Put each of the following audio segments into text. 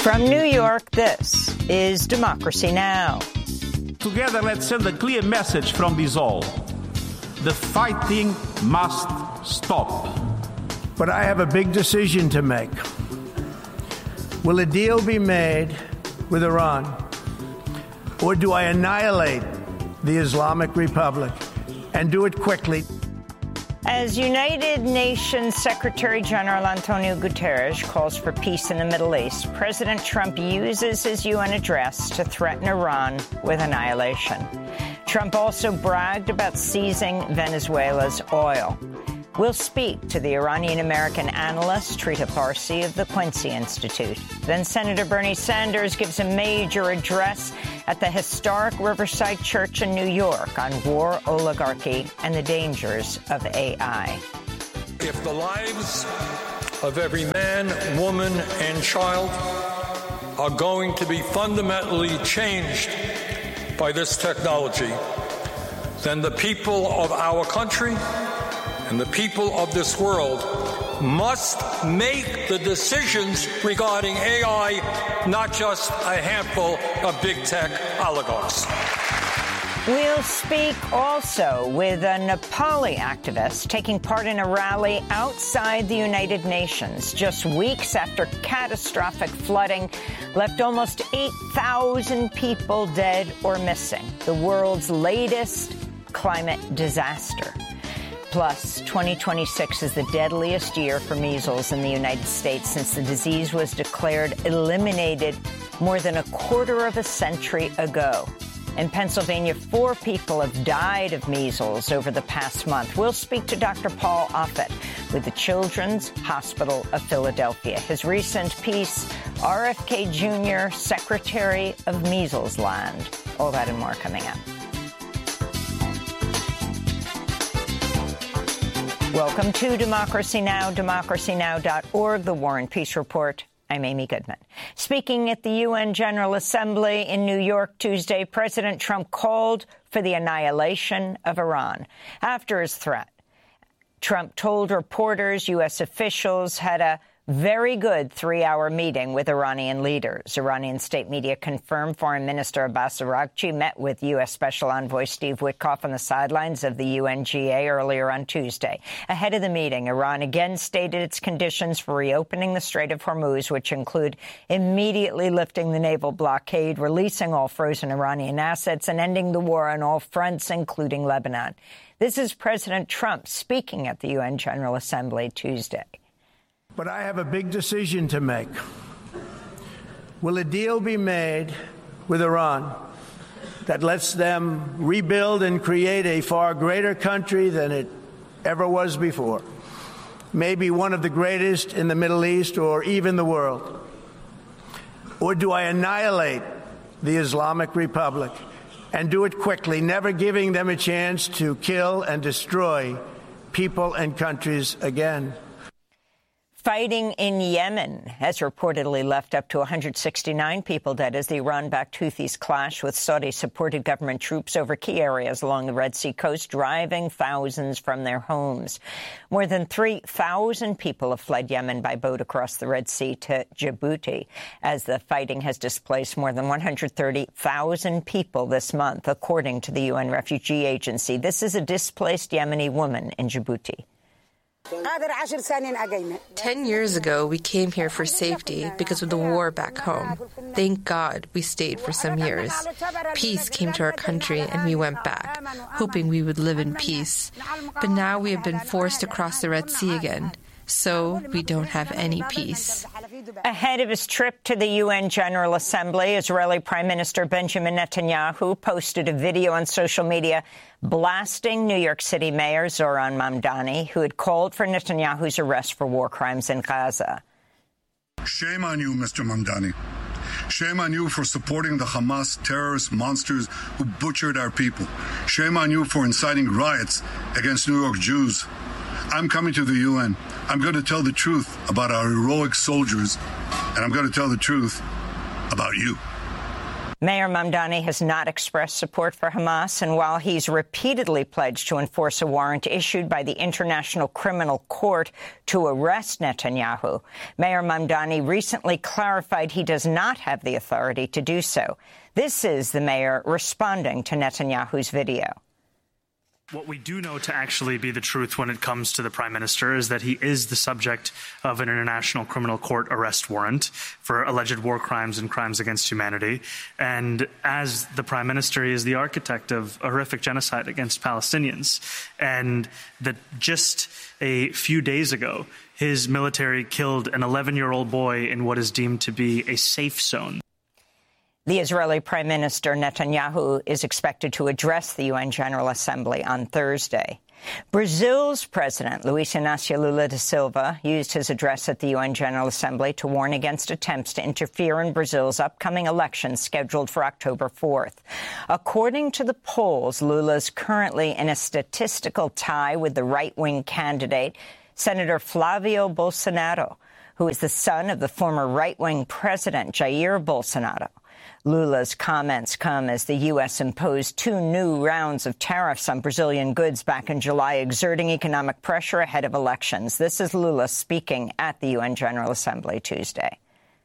From New York, this is Democracy Now! Together, let's send a clear message from this hall. The fighting must stop. But I have a big decision to make. Will a deal be made with Iran? Or do I annihilate the Islamic Republic and do it quickly? As United Nations Secretary General Antonio Guterres calls for peace in the Middle East, President Trump uses his UN address to threaten Iran with annihilation. Trump also bragged about seizing Venezuela's oil. We'll speak to the Iranian-American analyst Trita Parsi of the Quincy Institute. Then Senator Bernie Sanders gives a major address at the historic Riverside Church in New York on war, oligarchy, and the dangers of AI. If the lives of every man, woman, and child are going to be fundamentally changed by this technology, then the people of our country and the people of this world must make the decisions regarding AI, not just a handful of big tech oligarchs. We'll speak also with a Nepali activist taking part in a rally outside the United Nations just weeks after catastrophic flooding left almost 8,000 people dead or missing, the world's latest climate disaster. Plus, 2026 is the deadliest year for measles in the United States since the disease was declared eliminated more than a quarter of a century ago. In Pennsylvania, 4 people have died of measles over the past month. We'll speak to Dr. Paul Offit with the Children's Hospital of Philadelphia. His recent piece, RFK Jr., Secretary of Measles Land. All that and more coming up. Welcome to Democracy Now!, democracynow.org, the War and Peace Report. I'm Amy Goodman. Speaking at the UN General Assembly in New York Tuesday, President Trump called for the annihilation of Iran. After his threat, Trump told reporters U.S. officials had a very good 3-hour meeting with Iranian leaders. Iranian state media confirmed Foreign Minister Abbas Araghchi met with U.S. Special Envoy Steve Witkoff on the sidelines of the UNGA earlier on Tuesday. Ahead of the meeting, Iran again stated its conditions for reopening the Strait of Hormuz, which include immediately lifting the naval blockade, releasing all frozen Iranian assets, and ending the war on all fronts, including Lebanon. This is President Trump speaking at the UN General Assembly Tuesday. But I have a big decision to make. Will a deal be made with Iran that lets them rebuild and create a far greater country than it ever was before? Maybe one of the greatest in the Middle East or even the world? Or do I annihilate the Islamic Republic and do it quickly, never giving them a chance to kill and destroy people and countries again? Fighting in Yemen has reportedly left up to 169 people dead as the Iran-backed Houthis clash with Saudi-supported government troops over key areas along the Red Sea coast, driving thousands from their homes. More than 3,000 people have fled Yemen by boat across the Red Sea to Djibouti, as the fighting has displaced more than 130,000 people this month, according to the UN Refugee Agency. This is a displaced Yemeni woman in Djibouti. 10 years ago, we came here for safety because of the war back home. Thank God we stayed for some years. Peace came to our country and we went back, hoping we would live in peace. But now we have been forced to cross the Red Sea again, so we don't have any peace. Ahead of his trip to the UN General Assembly, Israeli Prime Minister Benjamin Netanyahu posted a video on social media blasting New York City Mayor Zohran Mamdani, who had called for Netanyahu's arrest for war crimes in Gaza. Shame on you, Mr. Mamdani. Shame on you for supporting the Hamas terrorist monsters who butchered our people. Shame on you for inciting riots against New York Jews. I'm coming to the UN. I'm going to tell the truth about our heroic soldiers, and I'm going to tell the truth about you. Mayor Mamdani has not expressed support for Hamas, and while he's repeatedly pledged to enforce a warrant issued by the International Criminal Court to arrest Netanyahu, Mayor Mamdani recently clarified he does not have the authority to do so. This is the mayor responding to Netanyahu's video. What we do know to actually be the truth when it comes to the prime minister is that he is the subject of an international criminal court arrest warrant for alleged war crimes and crimes against humanity. And as the prime minister, he is the architect of a horrific genocide against Palestinians. And that just a few days ago, his military killed an 11-year-old boy in what is deemed to be a safe zone. The Israeli Prime Minister Netanyahu is expected to address the UN General Assembly on Thursday. Brazil's President Luiz Inácio Lula da Silva used his address at the UN General Assembly to warn against attempts to interfere in Brazil's upcoming elections scheduled for October 4th. According to the polls, Lula's currently in a statistical tie with the right-wing candidate, Senator Flávio Bolsonaro, who is the son of the former right-wing president Jair Bolsonaro. Lula's comments come as the U.S. imposed 2 new rounds of tariffs on Brazilian goods back in July, exerting economic pressure ahead of elections. This is Lula speaking at the UN General Assembly Tuesday.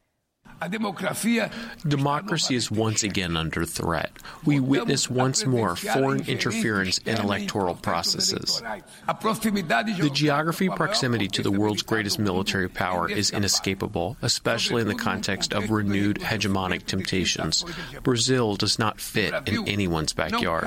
Democracy is once again under threat. We witness once more foreign interference in electoral processes. The geography proximity to the world's greatest military power is inescapable, especially in the context of renewed hegemonic temptations. Brazil does not fit in anyone's backyard.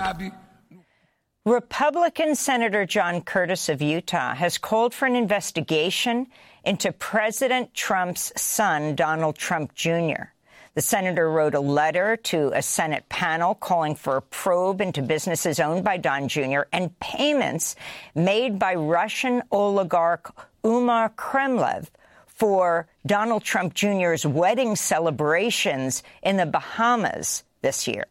Republican Senator John Curtis of Utah has called for an investigation into President Trump's son, Donald Trump Jr. The senator wrote a letter to a Senate panel calling for a probe into businesses owned by Don Jr. and payments made by Russian oligarch Umar Kremlev for Donald Trump Jr.'s wedding celebrations in the Bahamas this year.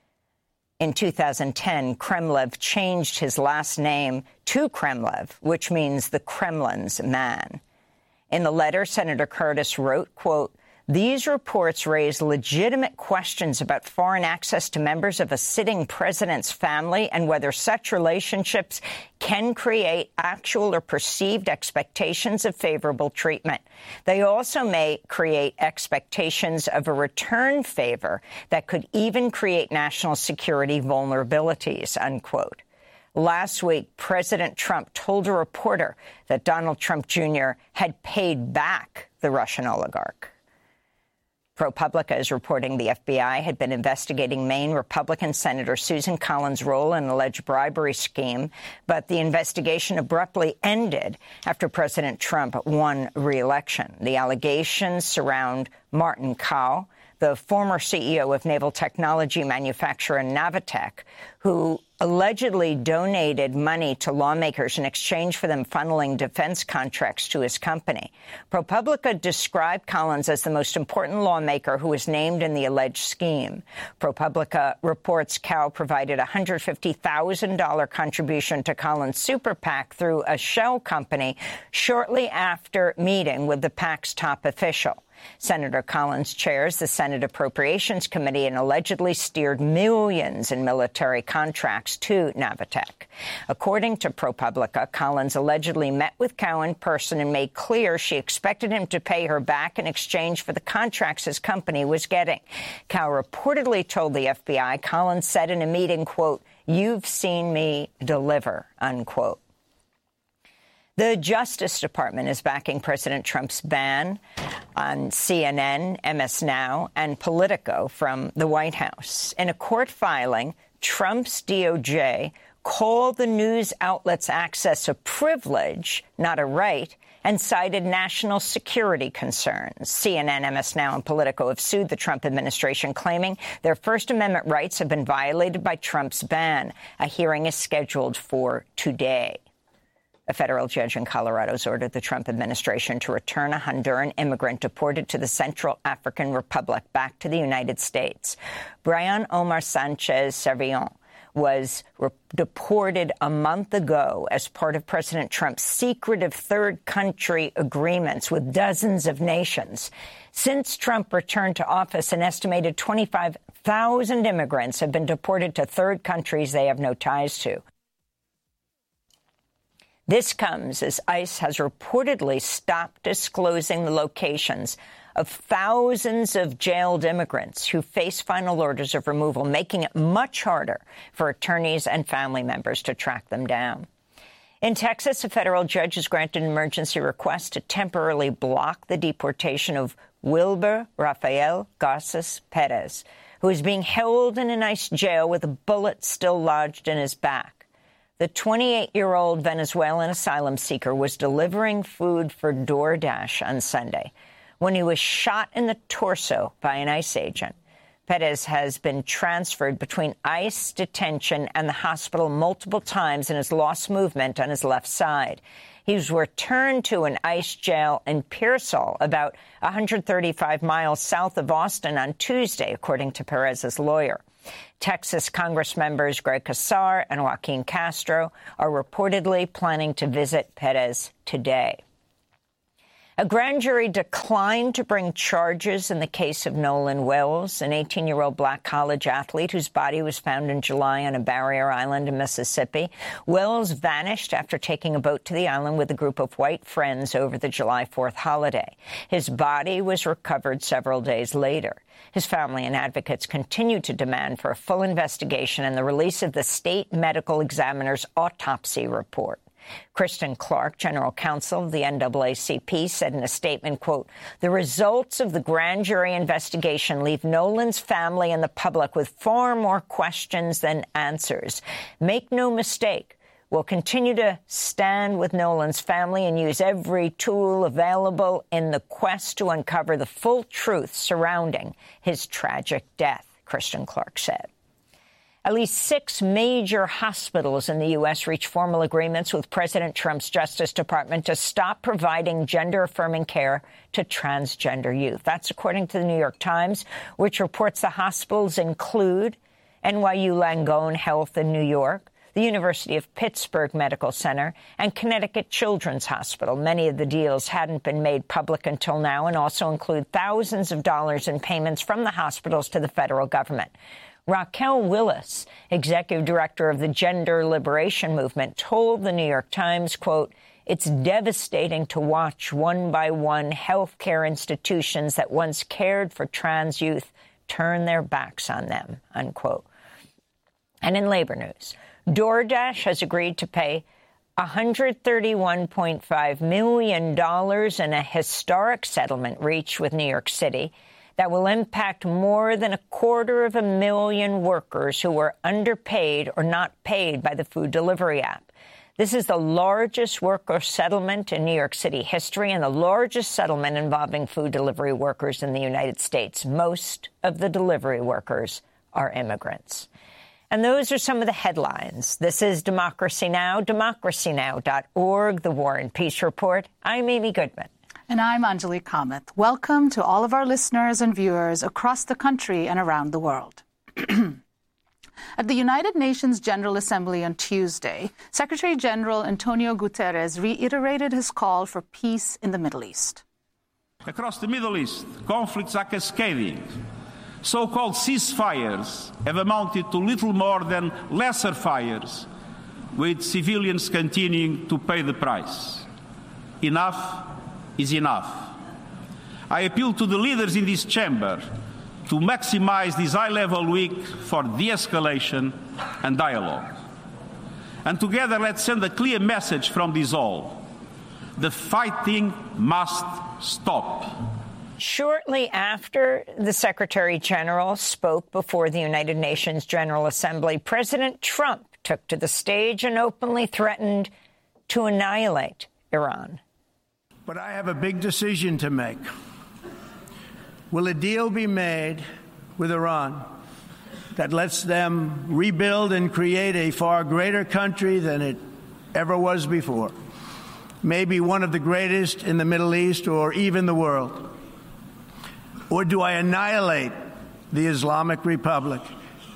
In 2010, Kremlev changed his last name to Kremlev, which means the Kremlin's man. In the letter, Senator Curtis wrote, quote, "These reports raise legitimate questions about foreign access to members of a sitting president's family and whether such relationships can create actual or perceived expectations of favorable treatment. They also may create expectations of a return favor that could even create national security vulnerabilities," unquote. Last week, President Trump told a reporter that Donald Trump Jr. had paid back the Russian oligarch. ProPublica is reporting the FBI had been investigating Maine Republican Senator Susan Collins' role in an alleged bribery scheme, but the investigation abruptly ended after President Trump won re-election. The allegations surround Martin Kao, the former CEO of naval technology manufacturer Navitech, who allegedly donated money to lawmakers in exchange for them funneling defense contracts to his company. ProPublica described Collins as the most important lawmaker who was named in the alleged scheme. ProPublica reports Kao provided a $150,000 contribution to Collins' super PAC through a shell company shortly after meeting with the PAC's top official. Senator Collins chairs the Senate Appropriations Committee and allegedly steered millions in military contracts to Navitech. According to ProPublica, Collins allegedly met with Kao in person and made clear she expected him to pay her back in exchange for the contracts his company was getting. Kao reportedly told the FBI Collins said in a meeting, quote, "You've seen me deliver," unquote. The Justice Department is backing President Trump's ban on CNN, MS Now, and Politico from the White House. In a court filing, Trump's DOJ called the news outlets' access a privilege, not a right, and cited national security concerns. CNN, MS Now, and Politico have sued the Trump administration, claiming their First Amendment rights have been violated by Trump's ban. A hearing is scheduled for today. A federal judge in Colorado has ordered the Trump administration to return a Honduran immigrant deported to the Central African Republic back to the United States. Brian Omar Sanchez Servillon was deported a month ago as part of President Trump's secretive third country agreements with dozens of nations. Since Trump returned to office, an estimated 25,000 immigrants have been deported to third countries they have no ties to. This comes as ICE has reportedly stopped disclosing the locations of thousands of jailed immigrants who face final orders of removal, making it much harder for attorneys and family members to track them down. In Texas, a federal judge has granted an emergency request to temporarily block the deportation of Wilber Rafael Garces Perez, who is being held in an ICE jail with a bullet still lodged in his back. The 28-year-old Venezuelan asylum seeker was delivering food for DoorDash on Sunday when he was shot in the torso by an ICE agent. Perez has been transferred between ICE detention and the hospital multiple times and has lost movement on his left side. He was returned to an ICE jail in Pearsall, about 135 miles south of Austin, on Tuesday, according to Perez's lawyer. Texas Congress members Greg Casar and Joaquin Castro are reportedly planning to visit Perez today. A grand jury declined to bring charges in the case of Nolan Wells, an 18-year-old black college athlete whose body was found in July on a barrier island in Mississippi. Wells vanished after taking a boat to the island with a group of white friends over the July 4th holiday. His body was recovered several days later. His family and advocates continue to demand for a full investigation and the release of the state medical examiner's autopsy report. Kristen Clark, general counsel of the NAACP, said in a statement, quote, "The results of the grand jury investigation leave Nolan's family and the public with far more questions than answers. Make no mistake, we'll continue to stand with Nolan's family and use every tool available in the quest to uncover the full truth surrounding his tragic death," Kristen Clark said. At least 6 major hospitals in the U.S. reached formal agreements with President Trump's Justice Department to stop providing gender-affirming care to transgender youth. That's according to the New York Times, which reports the hospitals include NYU Langone Health in New York, the University of Pittsburgh Medical Center, and Connecticut Children's Hospital. Many of the deals hadn't been made public until now and also include thousands of dollars in payments from the hospitals to the federal government. Raquel Willis, executive director of the Gender Liberation Movement, told the New York Times, quote, "It's devastating to watch one by one healthcare institutions that once cared for trans youth turn their backs on them," unquote. And in labor news, DoorDash has agreed to pay $131.5 million in a historic settlement reached with New York City that will impact more than 250,000 workers who were underpaid or not paid by the food delivery app. This is the largest worker settlement in New York City history and the largest settlement involving food delivery workers in the United States. Most of the delivery workers are immigrants. And those are some of the headlines. This is Democracy Now!, democracynow.org, The War and Peace Report. I'm Amy Goodman. And I'm Anjali Kamath. Welcome to all of our listeners and viewers across the country and around the world. At the United Nations General Assembly on Tuesday, Secretary General Antonio Guterres reiterated his call for peace in the Middle East. Across the Middle East, conflicts are cascading. So-called ceasefires have amounted to little more than lesser fires, with civilians continuing to pay the price. Enough is enough. I appeal to the leaders in this chamber to maximize this high-level week for de-escalation and dialogue. And together, let's send a clear message from this hall. The fighting must stop. Shortly after the Secretary General spoke before the United Nations General Assembly, President Trump took to the stage and openly threatened to annihilate Iran. But I have a big decision to make. Will a deal be made with Iran that lets them rebuild and create a far greater country than it ever was before? Maybe one of the greatest in the Middle East or even the world. Or do I annihilate the Islamic Republic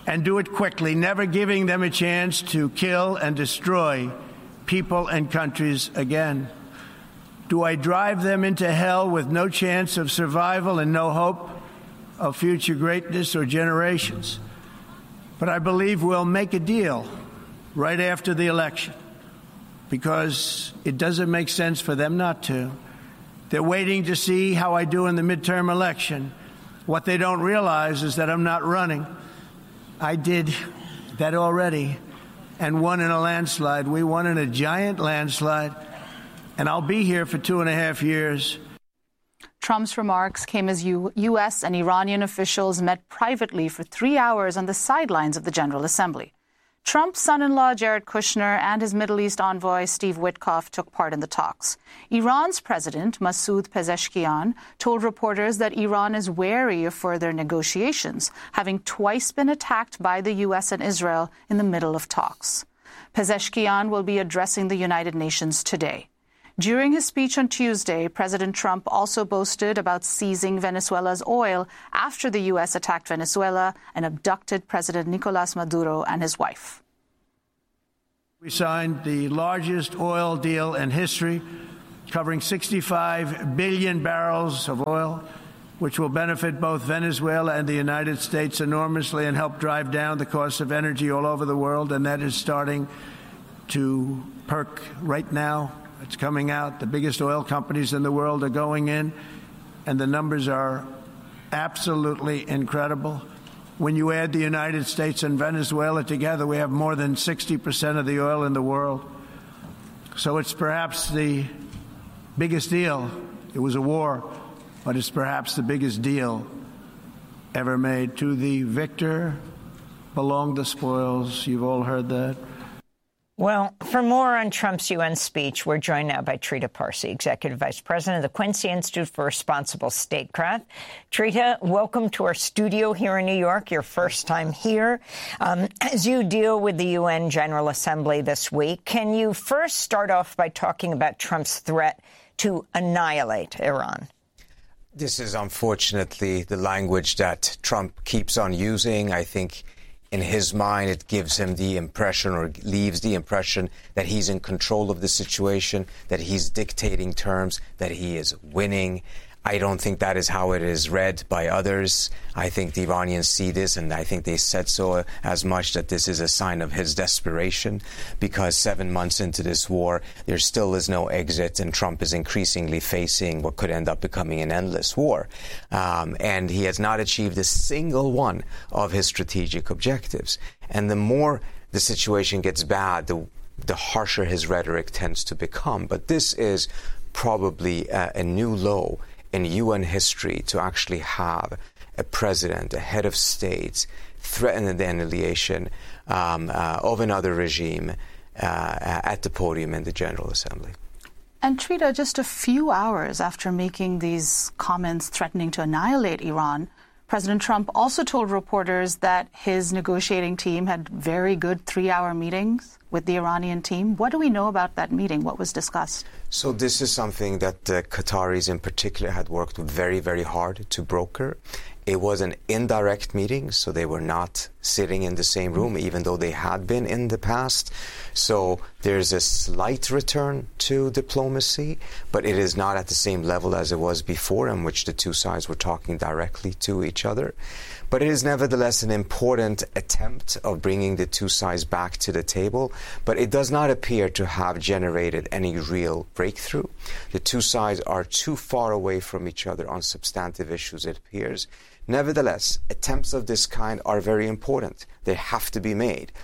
and do it quickly, never giving them a chance to kill and destroy people and countries again? Do I drive them into hell with no chance of survival and no hope of future greatness or generations? But I believe we'll make a deal right after the election, because it doesn't make sense for them not to. They're waiting to see how I do in the midterm election. What they don't realize is that I'm not running. I did that already and won in a landslide. We won in a giant landslide, and I'll be here for 2.5 years. Trump's remarks came as U.S. and Iranian officials met privately for 3 hours on the sidelines of the General Assembly. Trump's son-in-law, Jared Kushner, and his Middle East envoy, Steve Witkoff, took part in the talks. Iran's president, Masoud Pezeshkian, told reporters that Iran is wary of further negotiations, having twice been attacked by the U.S. and Israel in the middle of talks. Pezeshkian will be addressing the United Nations today. During his speech on Tuesday, President Trump also boasted about seizing Venezuela's oil after the U.S. attacked Venezuela and abducted President Nicolas Maduro and his wife. We signed the largest oil deal in history, covering 65 billion barrels of oil, which will benefit both Venezuela and the United States enormously and help drive down the cost of energy all over the world. And that is starting to perk right now. It's coming out. The biggest oil companies in the world are going in, and the numbers are absolutely incredible. When you add the United States and Venezuela together, we have more than 60% of the oil in the world. So it's perhaps the biggest deal. It was a war, but it's perhaps the biggest deal ever made. To the victor belong the spoils. You've all heard that. Well, for more on Trump's UN speech, we're joined now by Trita Parsi, Executive Vice President of the Quincy Institute for Responsible Statecraft. Trita, welcome to our studio here in New York, your first time here. As you deal with the UN General Assembly this week, can you first start off by talking about Trump's threat to annihilate Iran? This is unfortunately the language that Trump keeps on using. I think in his mind, it gives him the impression, or leaves the impression, that he's in control of the situation, that he's dictating terms, that he is winning. I don't think that is how it is read by others. I think the Iranians see this, and I think they said so as much, that this is a sign of his desperation, because 7 months into this war, there still is no exit, and Trump is increasingly facing what could end up becoming an endless war. And he has not achieved a single one of his strategic objectives. And the more the situation gets bad, the harsher his rhetoric tends to become. But this is probably a new low in UN history, to actually have a president, a head of state, threaten the annihilation of another regime at the podium in the General Assembly. And Trita, just a few hours after making these comments threatening to annihilate Iran, President Trump also told reporters that his negotiating team had very good 3-hour meetings with the Iranian team. What do we know about that meeting? What was discussed? So this is something that the Qataris in particular had worked very, very hard to broker. It was an indirect meeting, so they were not sitting in the same room, even though they had been in the past. So there's a slight return to diplomacy, but it is not at the same level as it was before, in which the two sides were talking directly to each other. But it is nevertheless an important attempt of bringing the two sides back to the table, but it does not appear to have generated any real breakthrough. The two sides are too far away from each other on substantive issues, it appears. Nevertheless, attempts of this kind are very important. They have to be made.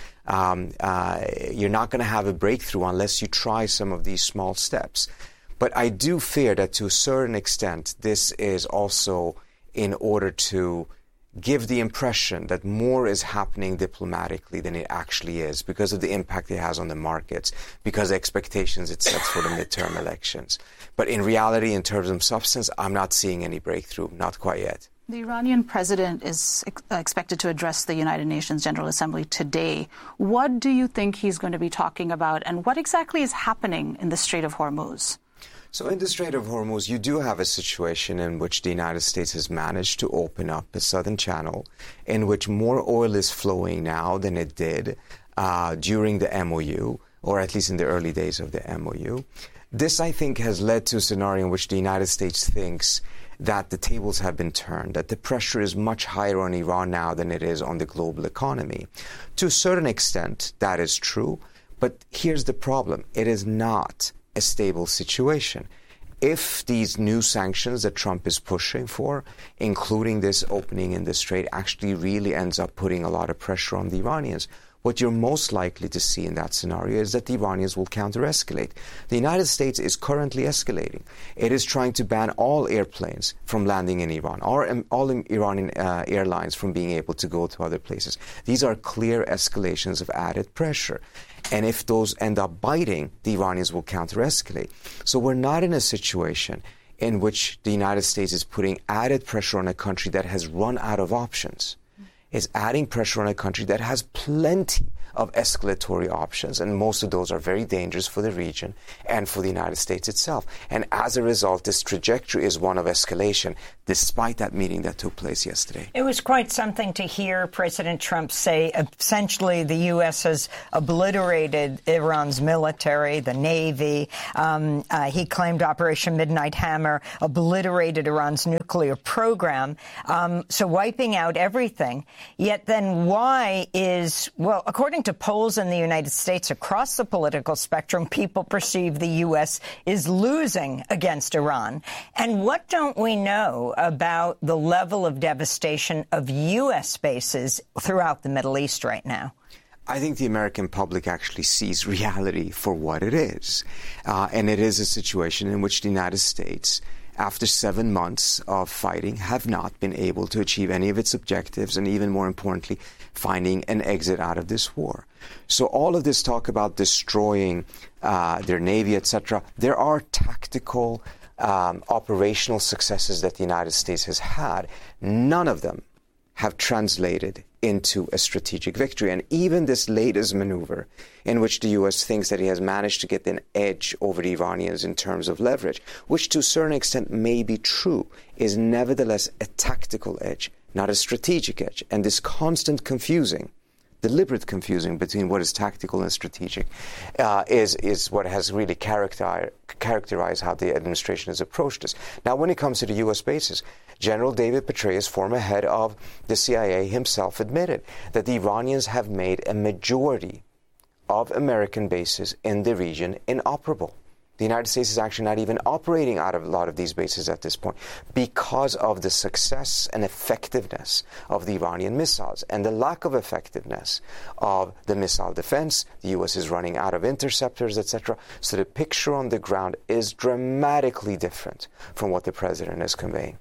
You're not going to have a breakthrough unless you try some of these small steps. But I do fear that to a certain extent, this is also in order to give the impression that more is happening diplomatically than it actually is, because of the impact it has on the markets, because of expectations it sets for the midterm elections. But in reality, in terms of substance, I'm not seeing any breakthrough, not quite yet. The Iranian president is expected to address the United Nations General Assembly today. What do you think he's going to be talking about, and what exactly is happening in the Strait of Hormuz? So in the Strait of Hormuz, you do have a situation in which the United States has managed to open up the southern channel, in which more oil is flowing now than it did during the MOU, or at least in the early days of the MOU. This, I think, has led to a scenario in which the United States thinks that the tables have been turned, that the pressure is much higher on Iran now than it is on the global economy. To a certain extent, that is true, but here's the problem. It is not a stable situation. If these new sanctions that Trump is pushing for, including this opening in the Strait, actually really ends up putting a lot of pressure on the Iranians, what you're most likely to see in that scenario is that the Iranians will counter-escalate. The United States is currently escalating. It is trying to ban all airplanes from landing in Iran, or all Iranian airlines from being able to go to other places. These are clear escalations of added pressure. And if those end up biting, the Iranians will counter-escalate. So we're not in a situation in which the United States is putting added pressure on a country that has run out of options. Is adding pressure on a country that has plenty of escalatory options, and most of those are very dangerous for the region and for the United States itself. And as a result, this trajectory is one of escalation, despite that meeting that took place yesterday. It was quite something to hear President Trump say, essentially, the U.S. has obliterated Iran's military, the Navy. He claimed Operation Midnight Hammer obliterated Iran's nuclear program, so wiping out everything. Yet then why is, well, according to polls in the United States across the political spectrum, people perceive the U.S. is losing against Iran. And what don't we know about the level of devastation of U.S. bases throughout the Middle East right now? I think the American public actually sees reality for what it is. And it is a situation in which the United States, after 7 months of fighting, have not been able to achieve any of its objectives, and even more importantly, finding an exit out of this war. So all of this talk about destroying their Navy, etc., there are tactical, operational successes that the United States has had. None of them have translated into a strategic victory. And even this latest maneuver, in which the U.S. thinks that it has managed to get an edge over the Iranians in terms of leverage, which to a certain extent may be true, is nevertheless a tactical edge, not a strategic edge. And this constant confusing, deliberate confusing between what is tactical and strategic is what has really characterized how the administration has approached this. Now, when it comes to the U.S. bases, General David Petraeus, former head of the CIA, himself admitted that the Iranians have made a majority of American bases in the region inoperable. The United States is actually not even operating out of a lot of these bases at this point because of the success and effectiveness of the Iranian missiles and the lack of effectiveness of the missile defense. The U.S. is running out of interceptors, etc. So the picture on the ground is dramatically different from what the president is conveying.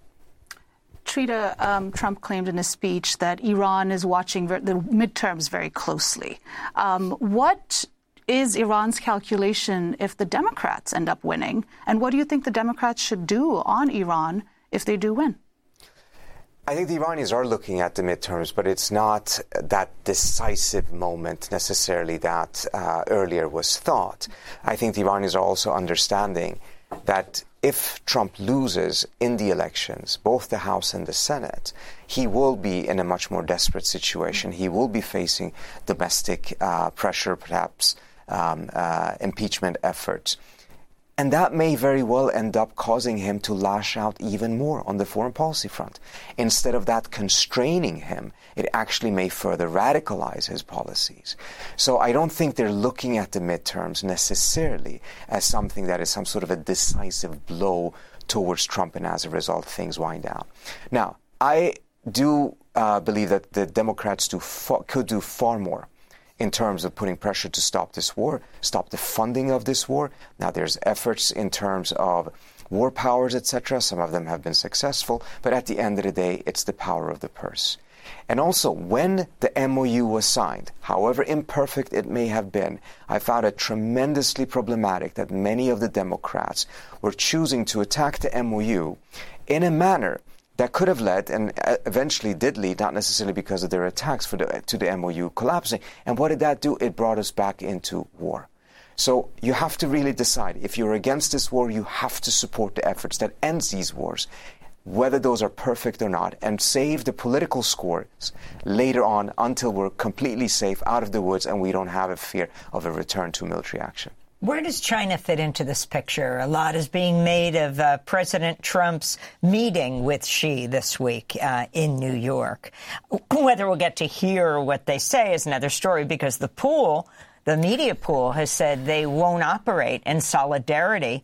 Trita, Trump claimed in a speech that Iran is watching the midterms very closely. What is Iran's calculation if the Democrats end up winning? And what do you think the Democrats should do on Iran if they do win? I think the Iranians are looking at the midterms, but it's not that decisive moment necessarily that earlier was thought. I think the Iranians are also understanding that if Trump loses in the elections, both the House and the Senate, he will be in a much more desperate situation. He will be facing domestic pressure, perhaps impeachment efforts. And that may very well end up causing him to lash out even more on the foreign policy front. Instead of that constraining him, it actually may further radicalize his policies. So I don't think they're looking at the midterms necessarily as something that is some sort of a decisive blow towards Trump, and as a result, things wind down. Now, I do believe that the Democrats could do far more in terms of putting pressure to stop this war, stop the funding of this war. Now, there's efforts in terms of war powers, etc. Some of them have been successful, but at the end of the day, it's the power of the purse. And also, when the MOU was signed, however imperfect it may have been, I found it tremendously problematic that many of the Democrats were choosing to attack the MOU in a manner that could have led, and eventually did lead, not necessarily because of their attacks, to the MOU collapsing. And what did that do? It brought us back into war. So you have to really decide. If you're against this war, you have to support the efforts that ends these wars, whether those are perfect or not, and save the political scores later on until we're completely safe out of the woods and we don't have a fear of a return to military action. Where does China fit into this picture? A lot is being made of President Trump's meeting with Xi this week in New York. Whether we'll get to hear what they say is another story, because the media pool has said they won't operate in solidarity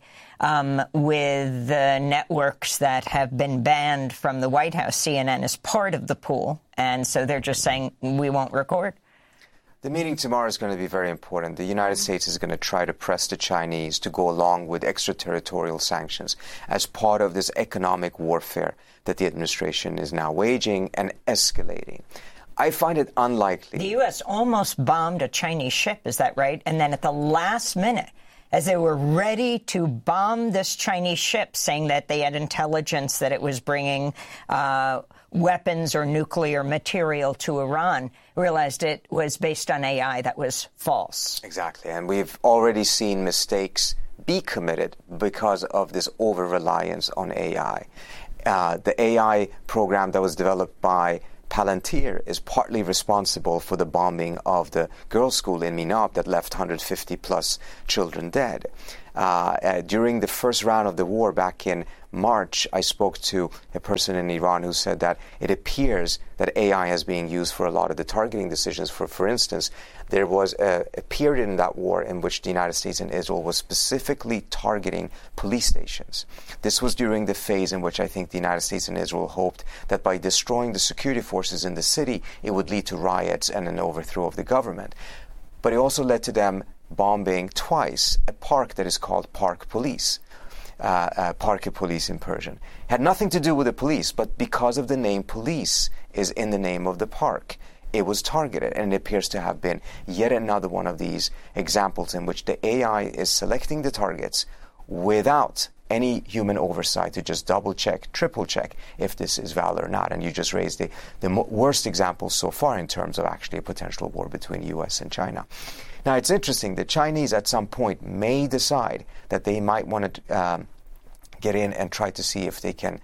with the networks that have been banned from the White House. CNN is part of the pool, and so they're just saying we won't record. The meeting tomorrow is going to be very important. The United States is going to try to press the Chinese to go along with extraterritorial sanctions as part of this economic warfare that the administration is now waging and escalating. I find it unlikely. The U.S. almost bombed a Chinese ship, is that right? And then at the last minute, as they were ready to bomb this Chinese ship, saying that they had intelligence that it was bringing weapons or nuclear material to Iran, realized it was based on AI that was false. Exactly. And we've already seen mistakes be committed because of this over-reliance on AI. The AI program that was developed by Palantir is partly responsible for the bombing of the girls' school in Minab that left 150-plus children dead. During the first round of the war back in March, I spoke to a person in Iran who said that it appears that AI is being used for a lot of the targeting decisions. For instance, there was a period in that war in which the United States and Israel was specifically targeting police stations. This was during the phase in which I think the United States and Israel hoped that by destroying the security forces in the city, it would lead to riots and an overthrow of the government. But it also led to them bombing twice a park that is called Park Police. Park Police in Persian. Had nothing to do with the police, but because of the name police is in the name of the park, it was targeted, and it appears to have been yet another one of these examples in which the AI is selecting the targets without any human oversight to just double-check, triple-check if this is valid or not. And you just raised the worst example so far in terms of actually a potential war between U.S. and China. Now, it's interesting. The Chinese at some point may decide that they might want to get in and try to see if they can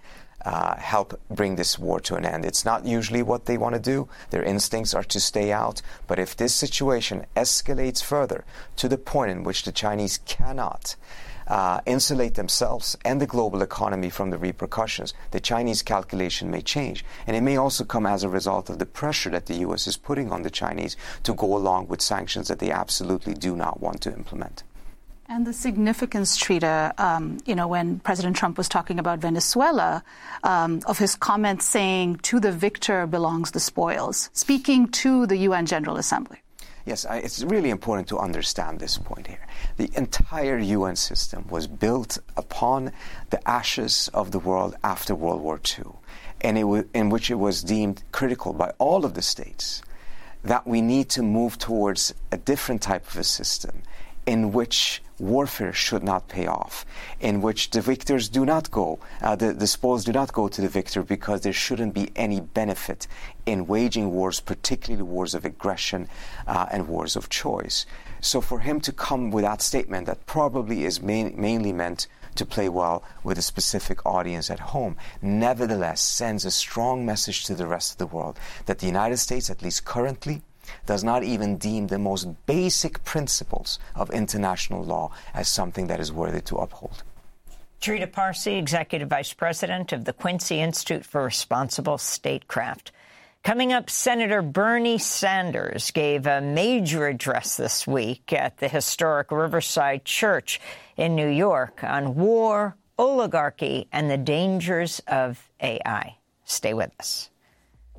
help bring this war to an end. It's not usually what they want to do. Their instincts are to stay out. But if this situation escalates further to the point in which the Chinese cannot insulate themselves and the global economy from the repercussions, the Chinese calculation may change. And it may also come as a result of the pressure that the U.S. is putting on the Chinese to go along with sanctions that they absolutely do not want to implement. And the significance, Trita, when President Trump was talking about Venezuela, of his comments saying, to the victor belongs the spoils, speaking to the UN General Assembly. Yes, it's really important to understand this point here. The entire UN system was built upon the ashes of the world after World War II, and in which it was deemed critical by all of the states that we need to move towards a different type of a system in which warfare should not pay off, in which the victors do not go, the spoils do not go to the victor, because there shouldn't be any benefit in waging wars, particularly wars of aggression and wars of choice. So for him to come with that statement that probably is mainly meant to play well with a specific audience at home, nevertheless sends a strong message to the rest of the world that the United States, at least currently, does not even deem the most basic principles of international law as something that is worthy to uphold. Trita Parsi, Executive Vice President of the Quincy Institute for Responsible Statecraft. Coming up, Senator Bernie Sanders gave a major address this week at the historic Riverside Church in New York on war, oligarchy, and the dangers of AI. Stay with us.